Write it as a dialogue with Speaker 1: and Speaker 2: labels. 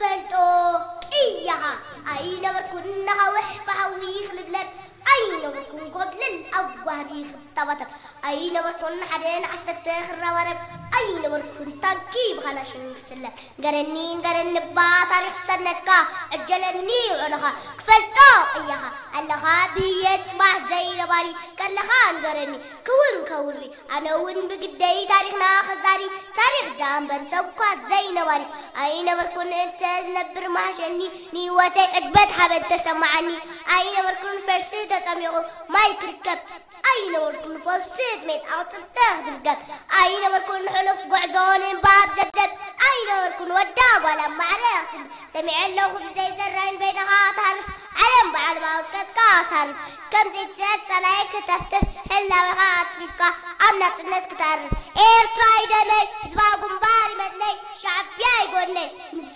Speaker 1: فلتو إياها أين بركنها وشبها ويخل بلاد أين بركن قبل الأول يخل طبطب أين بركن حدين عسى خرا أين بركن تنكيب خلا شو سلة قرنين قرن نبات على السنتك عجلني عنها فلتو إياها اللها بيت ما زي نباري كلها قرني كوري أنا وين بقدي تاريخنا خزاري تاريخ جامبر سوقات زي نباري أين بركن أنت نبر معشني نيوتي عقبت حبت تسمعني أين بركن فرسيدة تميغو ما يتركب أين بركن فرسيد ميت أو تاخذ القب أين بركن حلف قعزون باب زبزب أين بركن وداب ولا معرفت سمع الله خبز زي زرين بينها تعرف علم بعد ما وركت تعرف كم تتسات عليك تفتف حلا وغات فيك أمنت الناس تعرف إير ترايدني زباقم باري مدني شعب بياي قولني